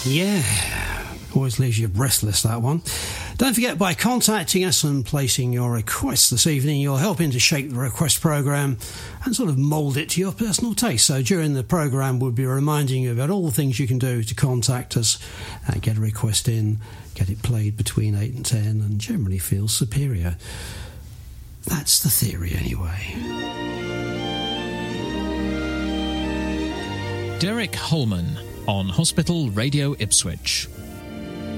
Yeah, always leaves you breathless, that one. Don't forget, by contacting us and placing your request this evening, you're helping to shape the request programme and sort of mould it to your personal taste. So during the programme, we'll be reminding you about all the things you can do to contact us, get a request in, get it played between 8 and 10, and generally feel superior. That's the theory, anyway. Derek Holman on Hospital Radio Ipswich.